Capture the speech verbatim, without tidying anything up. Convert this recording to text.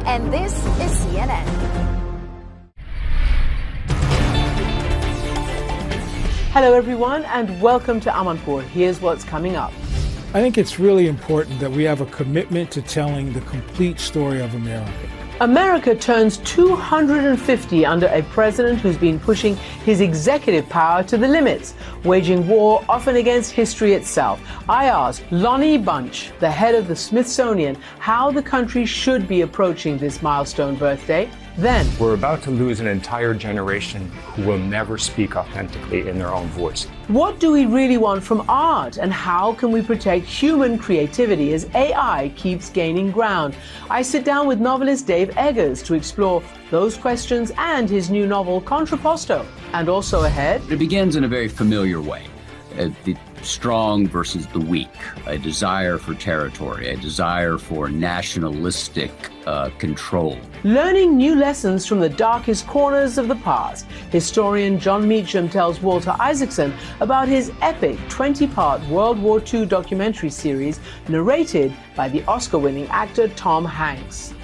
and this is C N N. Hello, everyone, and welcome to Amanpour. Here's what's coming up. I think it's really important that we have a commitment to telling the complete story of America. America turns two hundred fifty under a president who's been pushing his executive power to the limits, waging war often against history itself. I asked Lonnie Bunch, the head of the Smithsonian, how the country should be approaching this milestone birthday. Then, we're about to lose an entire generation who will never speak authentically in their own voice. What do we really want from art, and how can we protect human creativity as A I keeps gaining ground? I sit down with novelist Dave Eggers to explore those questions and his new novel, Contrapposto. And also ahead, it begins in a very familiar way. Uh, the strong versus the weak, a desire for territory, a desire for nationalistic uh, control. Learning new lessons from the darkest corners of the past, historian John Meacham tells Walter Isaacson about his epic twenty-part World War Two documentary series narrated by the Oscar-winning actor Tom Hanks.